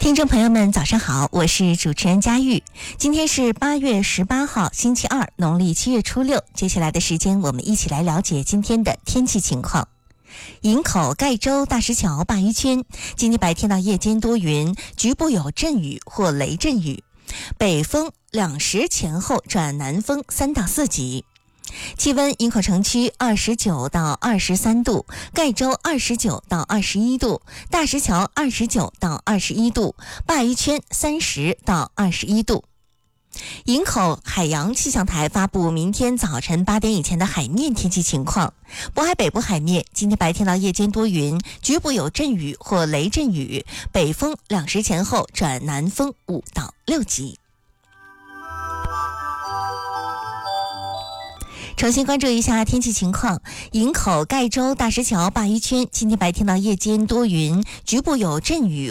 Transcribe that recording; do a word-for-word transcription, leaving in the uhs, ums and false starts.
听众朋友们早上好，我是主持人佳玉。今天是八月十八号星期二，农历七月初六。接下来的时间我们一起来了解今天的天气情况。营口盖州大石桥鲅鱼圈今天白天到夜间多云，局部有阵雨或雷阵雨，北风两时前后转南风三到四级。气温：营口城区二十九到二十三度，盖州二十九到二十一度，大石桥二十九到二十一度，鲅鱼圈三十到二十一度。营口海洋气象台发布明天早晨八点以前的海面天气情况。渤海北部海面今天白天到夜间多云，局部有阵雨或雷阵雨，北风两时前后转南风五到六级。重新关注一下天气情况。营口盖州大石桥鲅鱼圈今天白天到夜间多云，局部有阵雨